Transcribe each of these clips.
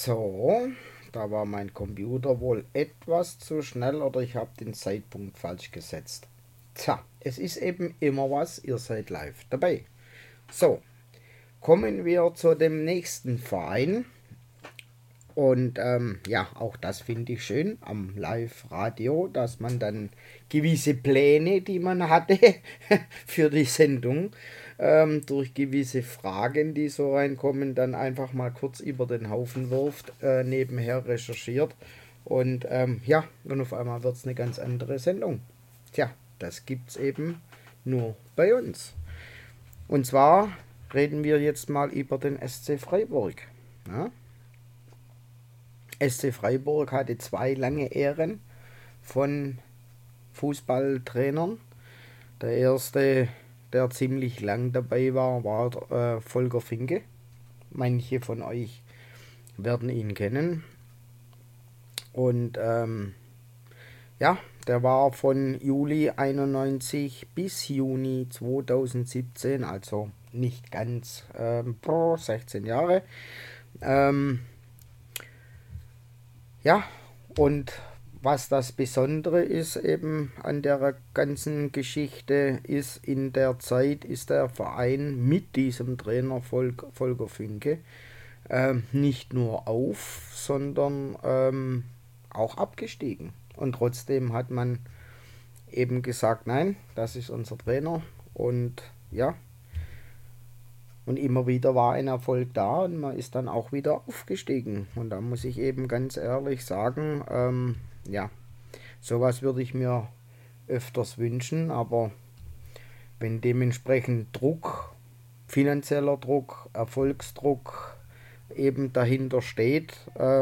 So, da war mein Computer wohl etwas zu schnell oder ich habe den Zeitpunkt falsch gesetzt. Tja, es ist eben immer was, ihr seid live dabei. So, kommen wir zu dem nächsten Verein. Und ja, auch das finde ich schön am Live-Radio, dass man dann gewisse Pläne, die man hatte für die Sendung, durch gewisse Fragen, die so reinkommen, dann einfach mal kurz über den Haufen wirft, nebenher recherchiert. Und ja, und auf einmal wird es eine ganz andere Sendung. Tja, das gibt's eben nur bei uns. Und zwar reden wir jetzt mal über den SC Freiburg. Ja? SC Freiburg hatte zwei lange Ähren von Fußballtrainern. Der erste, der ziemlich lang dabei war, war Volker Finke. Manche von euch werden ihn kennen. Und ja, der war von Juli 91 bis Juni 2017, also nicht ganz 16 Jahre. Ja, und was das Besondere ist eben an der ganzen Geschichte ist, in der Zeit ist der Verein mit diesem Trainer Volker Finke nicht nur auf, sondern auch abgestiegen. Und trotzdem hat man eben gesagt, nein, das ist unser Trainer. Und ja, und immer wieder war ein Erfolg da und man ist dann auch wieder aufgestiegen. Und da muss ich eben ganz ehrlich sagen, ja, sowas würde ich mir öfters wünschen, aber wenn dementsprechend Druck, finanzieller Druck, Erfolgsdruck eben dahinter steht,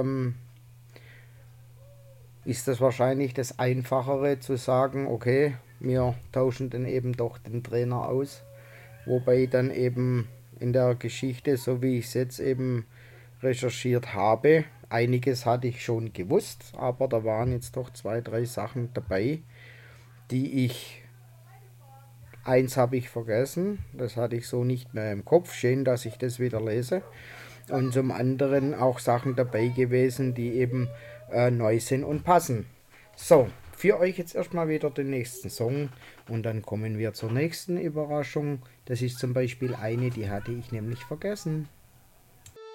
ist das wahrscheinlich das Einfachere zu sagen, okay, wir tauschen dann eben doch den Trainer aus. Wobei dann eben in der Geschichte, so wie ich es jetzt eben recherchiert habe, einiges hatte ich schon gewusst, aber da waren jetzt doch zwei, drei Sachen dabei, die ich, eins habe ich vergessen, das hatte ich so nicht mehr im Kopf, schön, dass ich das wieder lese. Und zum anderen auch Sachen dabei gewesen, die eben neu sind und passen. So, für euch jetzt erstmal wieder den nächsten Song und dann kommen wir zur nächsten Überraschung. Das ist zum Beispiel eine, die hatte ich nämlich vergessen.